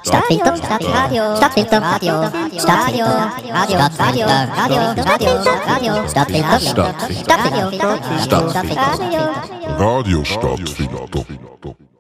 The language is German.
Stadtfilter, Stadtradio, Stadtfilter, Radio, Stadtradio, Radio, Radio, Radio, Radio, Stadtfilter, Stadtradio, Radio Stadtfilter.